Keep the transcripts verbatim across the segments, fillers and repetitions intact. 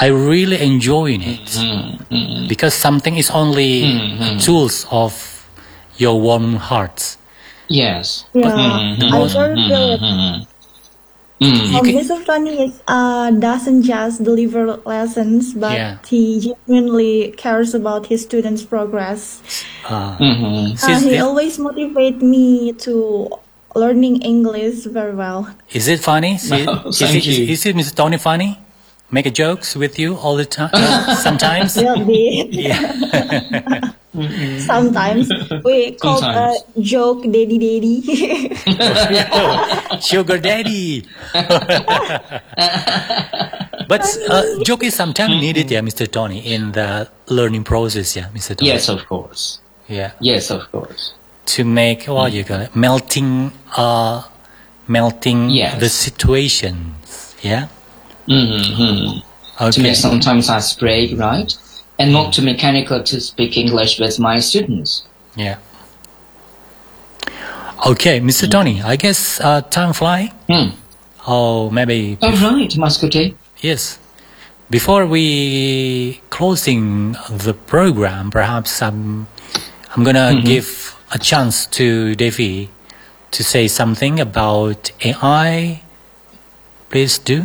I really enjoying it Mm-hmm. because something is only Mm-hmm. tools of your warm hearts. Yes. Yeah, Mm-hmm. I very feel it. Mm-hmm. Mm. Um, Mister Tony is, uh, doesn't just deliver lessons, but Yeah. he genuinely cares about his students' progress. Uh, Mm-hmm. Uh, since he the- always motivates me to learning English very well. is it funny? Is, it- Oh, is thank it, is, you. is it Mister Tony funny? Make a jokes with you all the time? Sometimes? Will be. Yeah. Sometimes we call a Sometimes. joke "daddy daddy." Sugar daddy. But uh, joke is sometimes needed, yeah, Mister Tony, in the learning process, yeah, Mister Tony. Yes, of course. Yeah. Yes, of course. To make what you call it, melting, uh, melting Yes. the situations. Yeah. Mm-hmm. To Okay. make sometimes I break, right? And not too mechanical to speak English with my students. Yeah. Okay, Mister Tony. I guess uh, time fly. Hmm. Oh, maybe Oh, right, Mascote. yes. Before we closing the program, perhaps I'm I'm gonna give a chance to Devi to say something about A I. Please do.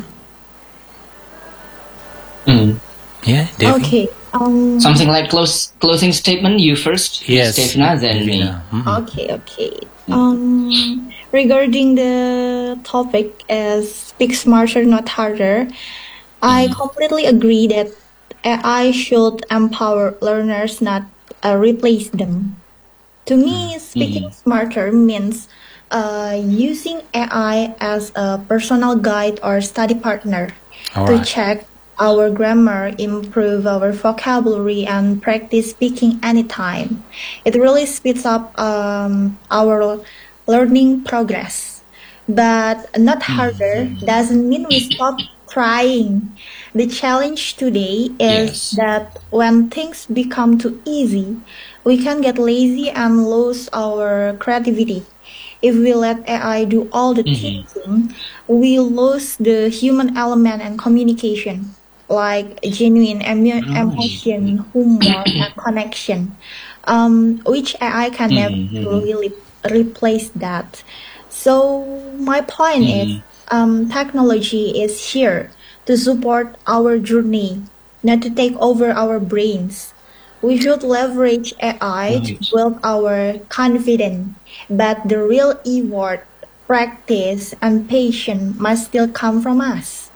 Mm. Yeah, Devi. Okay. Um. Something like close closing statement. You first, Yes, Stefana, then me. Devina. Mhm. Okay. Okay. Um. Regarding the topic as speak smarter, not harder, I completely agree that A I should empower learners, not uh, replace them. To me, speaking smarter means uh, using A I as a personal guide or study partner All to right. check our grammar, improve our vocabulary, and practice speaking anytime. It really speeds up um, our learning progress. But not harder doesn't mean we stop trying. The challenge today is Yes. that when things become too easy, we can get lazy and lose our creativity. If we let A I do all the thinking, we lose the human element and communication, like genuine emo- emotion, humor, and connection, um, which A I can never really replace that. So my point is, um, technology is here to support our journey, not to take over our brains. We should leverage A I to Right. build our confidence, but the real effort, practice, and patience must still come from us.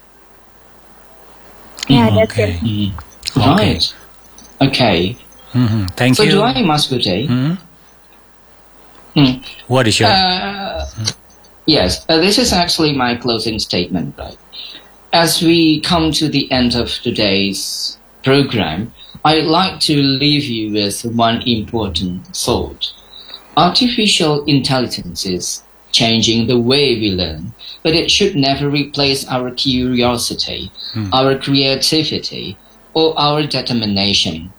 Yeah, that's Okay. it. Okay. Right. Okay. Mhm. Thank So you. do I, Mascote? Mhm. Hmm. What is your? Uh, yes, uh, this is actually my closing statement, right? As we come to the end of today's program, I'd like to leave you with one important thought. Artificial intelligence is changing the way we learn, but it should never replace our curiosity, our creativity, or our determination.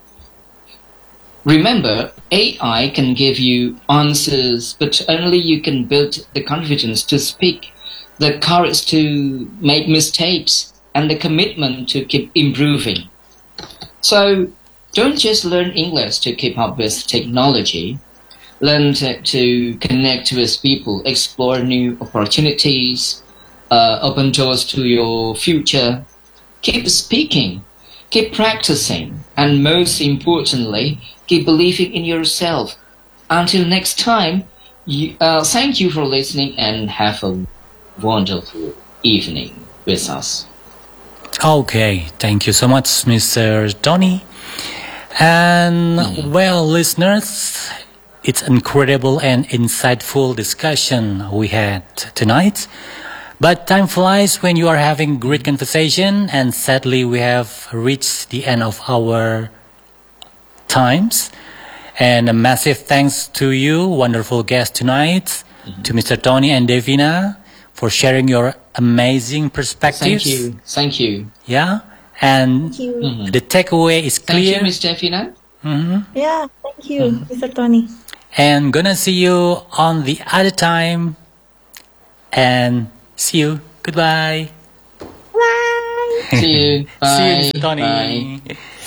Remember, A I can give you answers, but only you can build the confidence to speak, the courage to make mistakes, and the commitment to keep improving. So, don't just learn English to keep up with technology. Learn to, to connect with people, explore new opportunities, uh, open doors to your future. Keep speaking, keep practicing, and most importantly, keep believing in yourself. Until next time, you, uh, thank you for listening and have a wonderful evening with us. Okay, thank you so much, Mister Tony. And well, listeners, it's incredible and insightful discussion we had tonight. But time flies when you are having great conversation, and sadly, we have reached the end of our times. And a massive thanks to you, wonderful guest tonight, to Mister Tony and Devina for sharing your amazing perspectives. Thank you. Thank you. Yeah, and Thank you. the takeaway is Thank you, clear. Miss Stefina. Yeah, thank you, Mister Tony. And gonna see you on the other time. And see you. Goodbye. Bye. See you. Bye. See you, Mister Tony. Bye.